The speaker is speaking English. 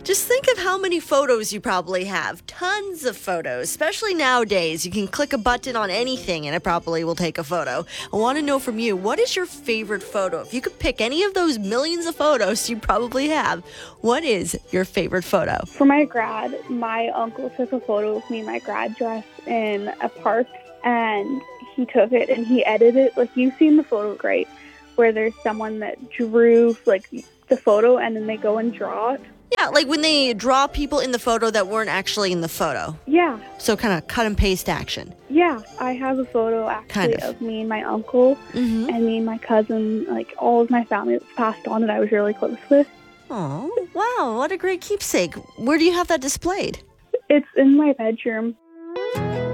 Just think of how many photos you probably have. Tons of photos, especially nowadays. You can click a button on anything and it probably will take a photo. I want to know from you, what is your favorite photo? If you could pick any of those millions of photos you probably have, what is your favorite photo? For my grad, my uncle took a photo of me in my grad dress in a park, and he took it and he edited it. Like, you've seen the photo, right? Where there's someone that drew, like, the photo and then they go and draw it. Yeah, like when they draw people in the photo that weren't actually in the photo. Yeah. So kind of cut and paste action. Yeah, I have a photo actually of me and my uncle and me and my cousin, like all of my family that's passed on that I was really close with. Oh, wow, what a great keepsake. Where do you have that displayed? It's in my bedroom.